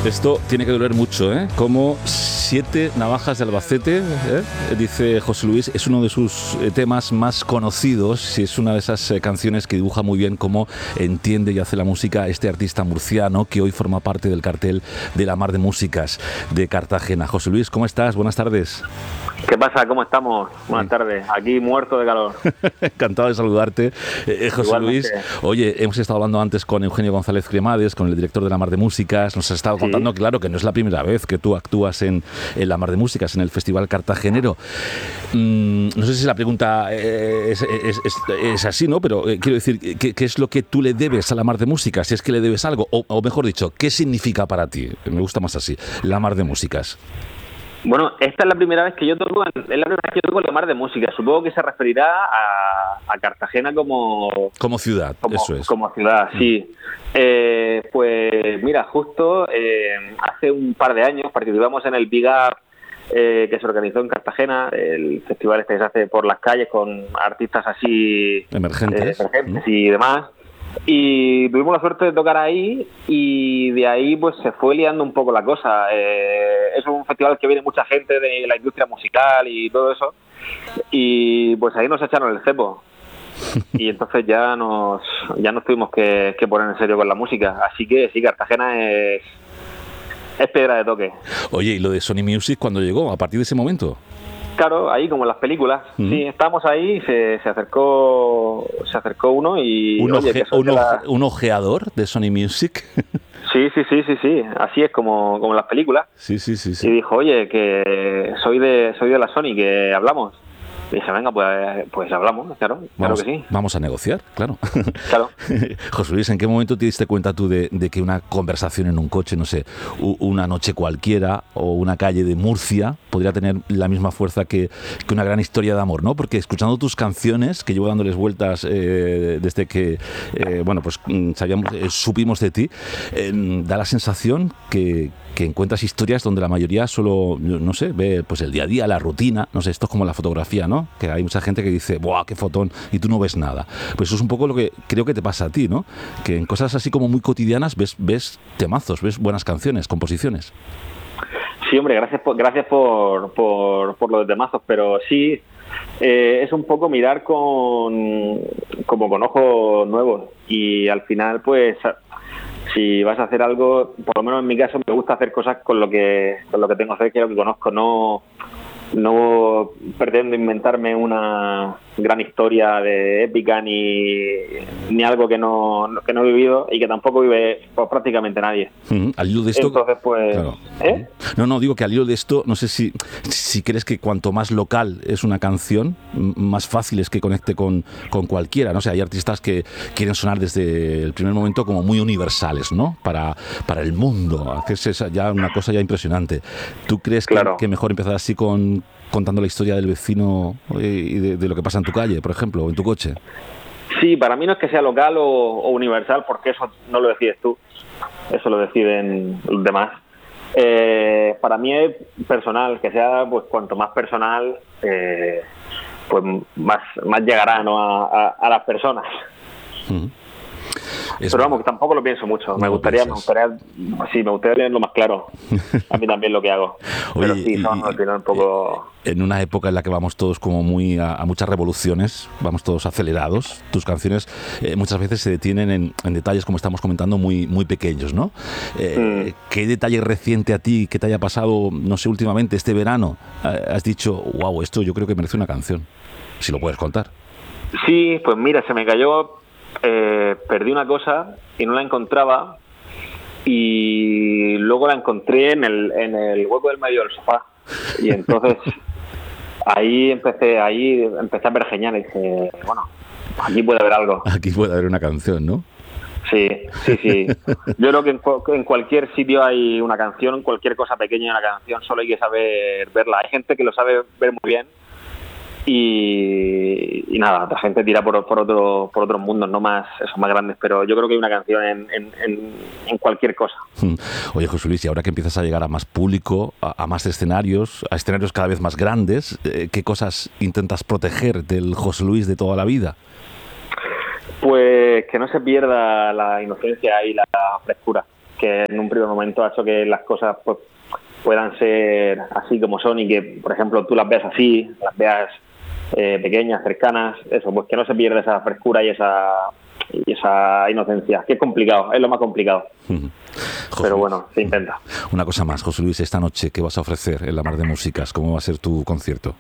Esto tiene que doler mucho, ¿eh? Como 7 navajas de Albacete, dice José Luis, es uno de sus temas más conocidos y es una de esas canciones que dibuja muy bien cómo entiende y hace la música este artista murciano que hoy forma parte del cartel de la Mar de Músicas de Cartagena. José Luis, ¿cómo estás? Buenas tardes. ¿Qué pasa? ¿Cómo estamos? Buenas tardes. Aquí muerto de calor. Encantado de saludarte, José Igualmente. Luis. Oye, hemos estado hablando antes con Eugenio González Cremades, con el director de la Mar de Músicas. Nos ha estado contando, claro, que no es la primera vez que tú actúas en la Mar de Músicas, en el Festival Cartagenero. No sé si la pregunta es así, ¿no? Pero quiero decir, ¿qué es lo que tú le debes a la Mar de Músicas? Si es que le debes algo, o mejor dicho, ¿qué significa para ti? Me gusta más así, la Mar de Músicas. Bueno, esta es la primera vez que yo toco, la Mar de Música. Supongo que se referirá a Cartagena como ciudad, eso es. Como ciudad, sí. Pues mira, justo hace un par de años participamos en el Big Up que se organizó en Cartagena, el festival este que se hace por las calles con artistas así emergentes y demás. Y tuvimos la suerte de tocar ahí y de ahí pues se fue liando un poco la cosa. Es un festival que viene mucha gente de la industria musical y todo eso, y pues ahí nos echaron el cepo y entonces ya nos tuvimos que poner en serio con la música. Así que sí, Cartagena es piedra de toque. Oye, ¿y lo de Sony Music cuándo llegó? ¿A partir de ese momento? Claro, ahí como en las películas. Sí, estábamos ahí, se acercó uno y... ¿Un ojeador de Sony Music? Sí. Así es como en las películas. Sí. Y dijo, oye, que soy de la Sony, que hablamos. Y dije, venga, pues hablamos, claro que sí. Vamos a negociar, claro. Claro. José Luis, ¿en qué momento te diste cuenta tú de que una conversación en un coche, no sé, una noche cualquiera o una calle de Murcia podría tener la misma fuerza que una gran historia de amor, ¿no? Porque escuchando tus canciones, que llevo dándoles vueltas desde que, supimos de ti, da la sensación que encuentras historias donde la mayoría solo, no sé, ve pues el día a día, la rutina, no sé, esto es como la fotografía, ¿no? Que hay mucha gente que dice, ¡buah, qué fotón! Y tú no ves nada. Pues eso es un poco lo que creo que te pasa a ti, ¿no? Que en cosas así como muy cotidianas ves temazos, ves buenas canciones, composiciones. Sí, hombre, gracias por lo de temazos, pero sí, es un poco mirar con ojos nuevos y al final, pues... Si vas a hacer algo, por lo menos en mi caso, me gusta hacer cosas con lo que tengo cerca y lo que conozco. No pretendo inventarme una gran historia de épica ni algo que no he vivido y que tampoco vive pues, prácticamente nadie. Al hilo de esto, entonces, pues... Claro. No, digo que al hilo de esto, no sé si crees que cuanto más local es una canción, más fácil es que conecte con cualquiera, ¿no? O sea, hay artistas que quieren sonar desde el primer momento como muy universales, ¿no? Para el mundo, hacerse ya una cosa ya impresionante. ¿Tú crees que mejor empezar así contando la historia del vecino y de lo que pasa en tu calle, por ejemplo, o en tu coche? Sí, para mí no es que sea local o universal, porque eso no lo decides tú, eso lo deciden los demás. Para mí es personal, que sea pues cuanto más personal, pues más llegará, ¿no? a las personas. Pero vamos, que tampoco lo pienso mucho. Me gustaría tenerlo más claro. A mí también lo que hago. Pero Oye, sí, un poco... En una época en la que vamos todos como muy a muchas revoluciones, vamos todos acelerados, tus canciones muchas veces se detienen en detalles, como estamos comentando, muy, muy pequeños, ¿no? ¿Qué detalle reciente a ti, que te haya pasado, no sé, últimamente, este verano, has dicho, wow, esto yo creo que merece una canción? Si lo puedes contar. Sí, pues mira, se me cayó... perdí una cosa y no la encontraba y luego la encontré en el hueco del medio del sofá y entonces ahí empecé a pergeñar y dije, bueno, aquí puede haber algo. Aquí puede haber una canción, ¿no? Sí. Yo creo que en cualquier sitio hay una canción, en cualquier cosa pequeña hay una canción, solo hay que saber verla. Hay gente que lo sabe ver muy bien y nada, otra gente tira por otros mundos, no más grandes, pero yo creo que hay una canción en cualquier cosa. Oye, José Luis, y ahora que empiezas a llegar a más público, a más escenarios, a escenarios cada vez más grandes, ¿qué cosas intentas proteger del José Luis de toda la vida? Pues que no se pierda la inocencia y la frescura, que en un primer momento ha hecho que las cosas pues puedan ser así como son y que, por ejemplo, tú las veas así, las veas pequeñas, cercanas, eso, pues que no se pierda esa frescura y esa inocencia, que es complicado, es lo más complicado. Pero bueno, se intenta. Una cosa más, José Luis, esta noche, ¿qué vas a ofrecer en La Mar de Músicas? ¿Cómo va a ser tu concierto?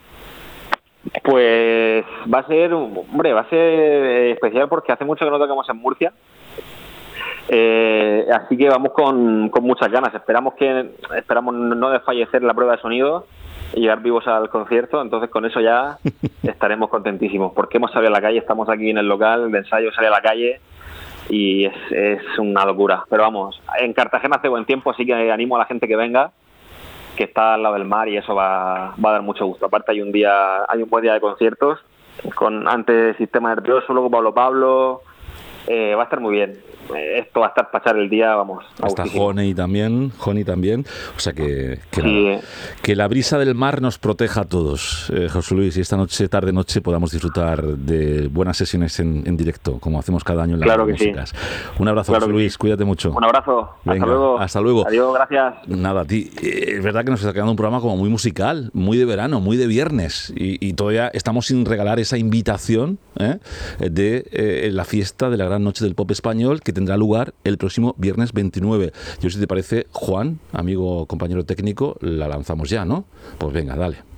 Pues va a ser especial porque hace mucho que no tocamos en Murcia. Así que vamos con muchas ganas. Esperamos no desfallecer la prueba de sonido y llegar vivos al concierto. Entonces con eso ya estaremos contentísimos, porque hemos salido a la calle, estamos aquí en el local de ensayo, sale a la calle y es una locura. Pero vamos, en Cartagena hace buen tiempo, así que animo a la gente que venga, que está al lado del mar, y eso va a dar mucho gusto. Aparte hay un buen día de conciertos, con antes Sistema Nervioso, luego Pablo, va a estar muy bien. Esto va a estar para echar el día, vamos. Está Joni también, o sea que la brisa del mar nos proteja a todos, José Luis, y esta noche, tarde-noche, podamos disfrutar de buenas sesiones en directo, como hacemos cada año en las músicas. Sí. Un abrazo, José Luis, cuídate mucho. Un abrazo, venga, hasta luego. Adiós, gracias. Nada, a ti. Es verdad que nos está quedando un programa como muy musical, muy de verano, muy de viernes, y todavía estamos sin regalar esa invitación de la fiesta de la gran noche del pop español, que tendrá lugar el próximo viernes 29. Yo, si te parece, Juan, amigo, compañero técnico, la lanzamos ya, ¿no? Pues venga, dale.